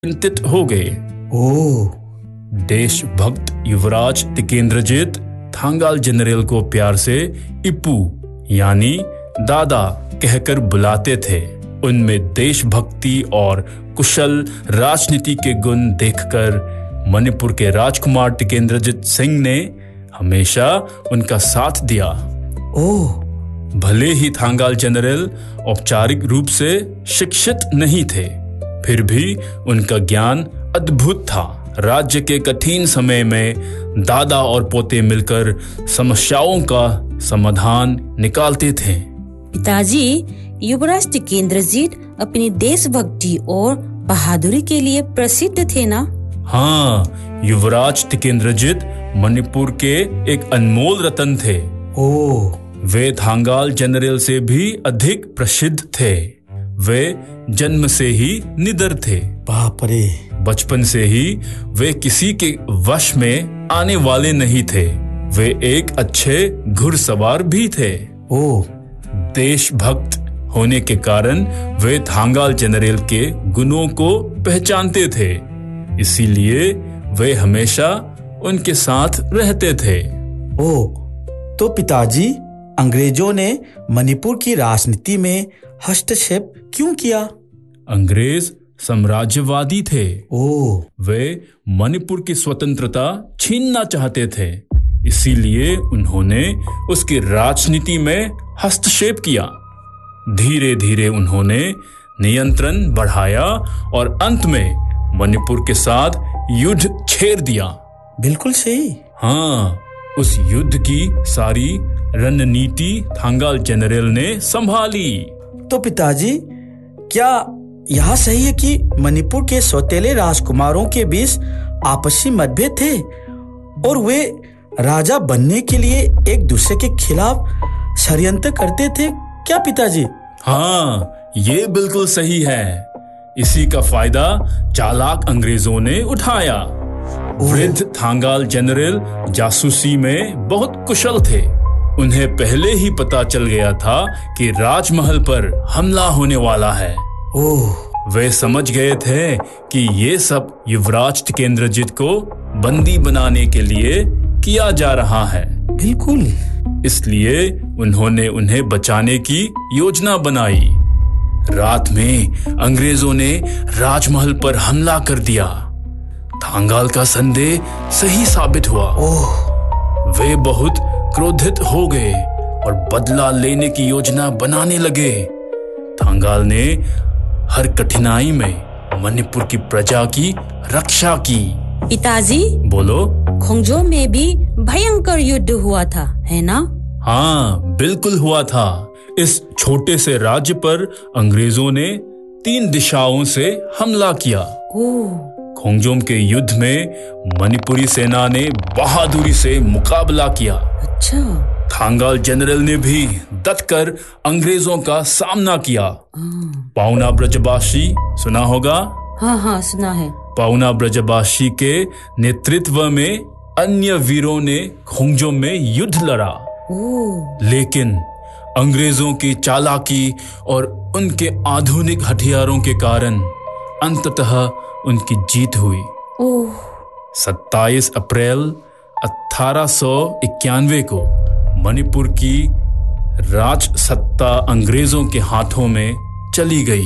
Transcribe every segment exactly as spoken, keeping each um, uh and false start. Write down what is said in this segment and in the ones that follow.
चिंतित हो गए। ओह, देशभक्त युवराज तिकेंद्रजीत थांगाल जनरल को प्यार से इप्पू यानी दादा कहकर बुलाते थे। उनमें देशभक्ति और कुशल राजनीति के गुण देखकर मणिपुर के राजकुमार तिकेंद्रजीत सिंह ने हमेशा उनका साथ दिया। ओह, भले ही थांगाल जनरल औपचारिक रूप से शिक्षित नहीं थे, फिर भी उनका ज्ञान अद्भुत था। राज्य के कठिन समय में दादा और पोते मिलकर समस्याओं का समाधान निकालते थे। पिताजी, युवराज तिकेंद्रजीत अपनी देशभक्ति और बहादुरी के लिए प्रसिद्ध थे ना? हाँ, युवराज तिकेंद्रजीत मणिपुर के एक अनमोल रत्न थे। ओह, वे थांगाल जनरल से भी अधिक प्रसिद्ध थे। वे जन्म से ही निडर थे। बाप रे। बचपन से ही वे किसी के वश में आने वाले नहीं थे। वे एक अच्छे घुड़सवार भी थे। ओह, देशभक्त होने के कारण वे थांगाल जनरल के गुणों को पहचानते थे, इसीलिए वे हमेशा उनके साथ रहते थे। ओह, तो पिताजी, अंग्रेजों ने मणिपुर की राजनीति में हस्तक्षेप क्यों किया? अंग्रेज साम्राज्यवादी थे। ओह, वे मणिपुर की स्वतंत्रता छीनना चाहते थे, इसीलिए उन्होंने उसकी राजनीति में हस्तक्षेप किया। धीरे धीरे उन्होंने नियंत्रण बढ़ाया और अंत में मणिपुर के साथ युद्ध छेड़ दिया। बिल्कुल सही। हाँ, उस युद्ध की सारी रणनीति थांगाल जनरल ने संभाली। तो पिताजी, क्या यह सही है कि मणिपुर के सौतेले राजकुमारों के बीच आपसी मतभेद थे और वे राजा बनने के लिए एक दूसरे के खिलाफ षड्यंत्र करते थे क्या पिताजी? हाँ, ये बिल्कुल सही है। इसी का फायदा चालाक अंग्रेजों ने उठाया। वृद्ध थांगाल जनरल जासूसी में बहुत कुशल थे। उन्हें पहले ही पता चल गया था कि राजमहल पर हमला होने वाला है। ओह, वे समझ गए थे कि ये सब युवराज तिकेंद्रजीत को बंदी बनाने के लिए किया जा रहा है। बिल्कुल। इसलिए उन्होंने उन्हें बचाने की योजना बनाई। रात में अंग्रेजों ने राजमहल पर हमला कर दिया। थांगाल का संदेह सही साबित हुआ। ओह, वे बहुत क्रोधित हो गए और बदला लेने की योजना बनाने लगे। थांगाल ने हर कठिनाई में मणिपुर की प्रजा की रक्षा की। पिताजी, बोलो। खोंजो में भी भयंकर युद्ध हुआ था, है ना? हाँ, बिल्कुल हुआ था। इस छोटे से राज्य पर अंग्रेजों ने तीन दिशाओं से हमला किया। ओह, खोंजोम के युद्ध में मणिपुरी सेना ने बहादुरी से मुकाबला किया। अच्छा। थांगाल जनरल ने भी डटकर अंग्रेजों का सामना किया। पाउना ब्रजबासी सुना होगा? हाँ हाँ, सुना है। पाउना ब्रजबासी के नेतृत्व में अन्य वीरों ने खोंजोम में युद्ध लड़ा। ओह, लेकिन अंग्रेजों की चालाकी और उनके आधुनिक हथियारों के कारण अंततः उनकी जीत हुई। ओह, सत्ताईस अप्रैल अठारह सौ इक्यानवे को मणिपुर की राज सत्ता अंग्रेजों के हाथों में चली गई।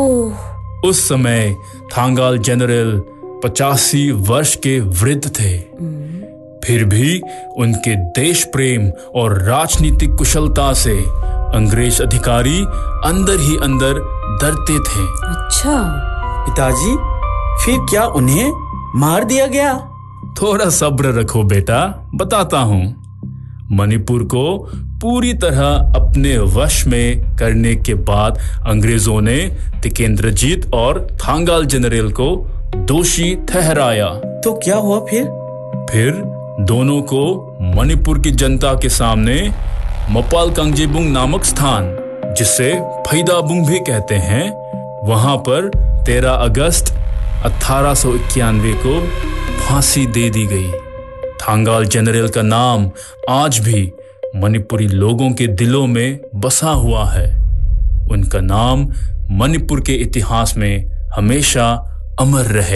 ओह, उस समय थांगाल जनरल पचासी वर्ष के वृद्ध थे। फिर भी उनके देश प्रेम और राजनीतिक कुशलता से अंग्रेज अधिकारी अंदर ही अंदर डरते थे। अच्छा। पिताजी, फिर क्या उन्हें मार दिया गया? थोड़ा सब्र रखो बेटा, बताता हूँ। मणिपुर को पूरी तरह अपने वश में करने के बाद अंग्रेजों ने तिकेंद्रजीत और थांगाल जनरल को दोषी ठहराया। तो क्या हुआ फिर? फिर दोनों को मणिपुर की जनता के सामने मपाल कांगजेबुंग नामक स्थान, जिसे फैदाबुंग भी कहते हैं, वहां पर तेरह अगस्त अठारह सौ इक्यानवे को फांसी दे दी गई। थांगाल जनरल का नाम आज भी मणिपुरी लोगों के दिलों में बसा हुआ है। उनका नाम मणिपुर के इतिहास में हमेशा अमर रहे।